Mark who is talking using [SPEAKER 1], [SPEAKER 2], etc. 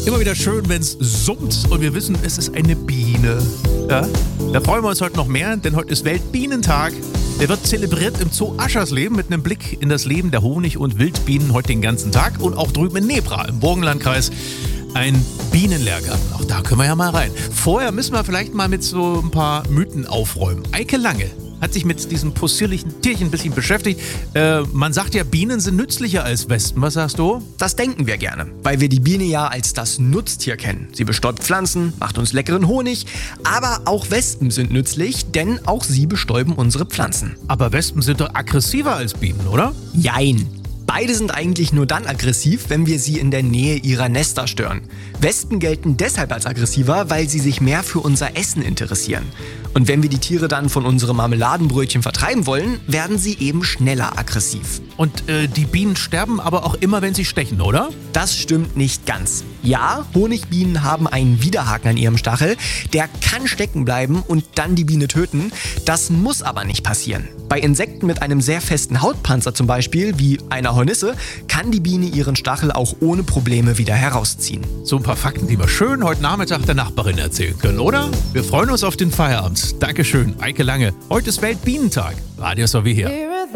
[SPEAKER 1] Immer wieder schön, wenn es summt und wir wissen, es ist eine Biene. Ja? Da freuen wir uns heute noch mehr, denn heute ist Weltbienentag. Der wird zelebriert im Zoo Aschersleben mit einem Blick in das Leben der Honig- und Wildbienen heute den ganzen Tag. Und auch drüben in Nebra im Burgenlandkreis ein Bienenlehrgarten. Auch da können wir ja mal rein. Vorher müssen wir vielleicht mal mit so ein paar Mythen aufräumen. Eike Lange hat sich mit diesem possierlichen Tierchen ein bisschen beschäftigt. Man sagt ja, Bienen sind nützlicher als Wespen. Was sagst du?
[SPEAKER 2] Das denken wir gerne, weil wir die Biene ja als das Nutztier kennen. Sie bestäubt Pflanzen, macht uns leckeren Honig, aber auch Wespen sind nützlich, denn auch sie bestäuben unsere Pflanzen.
[SPEAKER 1] Aber Wespen sind doch aggressiver als Bienen, oder?
[SPEAKER 2] Jein. Beide sind eigentlich nur dann aggressiv, wenn wir sie in der Nähe ihrer Nester stören. Wespen gelten deshalb als aggressiver, weil sie sich mehr für unser Essen interessieren. Und wenn wir die Tiere dann von unserem Marmeladenbrötchen vertreiben wollen, werden sie eben schneller aggressiv.
[SPEAKER 1] Und die Bienen sterben aber auch immer, wenn sie stechen, oder?
[SPEAKER 2] Das stimmt nicht ganz. Ja, Honigbienen haben einen Widerhaken an ihrem Stachel. Der kann stecken bleiben und dann die Biene töten. Das muss aber nicht passieren. Bei Insekten mit einem sehr festen Hautpanzer zum Beispiel, wie einer Hornisse, kann die Biene ihren Stachel auch ohne Probleme wieder herausziehen.
[SPEAKER 1] So ein paar Fakten, die wir schön heute Nachmittag der Nachbarin erzählen können, oder? Wir freuen uns auf den Feierabend. Dankeschön, Eike Lange. Heute ist Weltbienentag. Radio SOW hier.